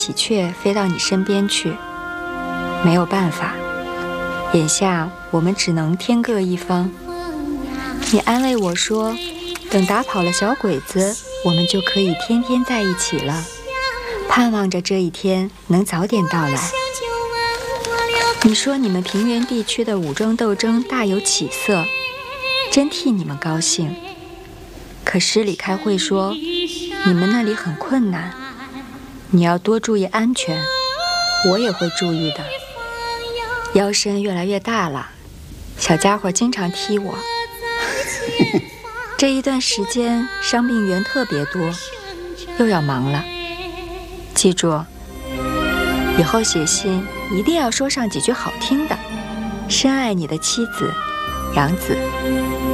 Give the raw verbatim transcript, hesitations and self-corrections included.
喜鹊飞到你身边去。没有办法，眼下我们只能天各一方。你安慰我说，等打跑了小鬼子，我们就可以天天在一起了，盼望着这一天能早点到来。你说你们平原地区的武装斗争大有起色，真替你们高兴。可师里开会说，你们那里很困难，你要多注意安全，我也会注意的。腰身越来越大了，小家伙经常踢我。这一段时间伤病员特别多，又要忙了。记住，以后写信一定要说上几句好听的，深爱你的妻子，杨子。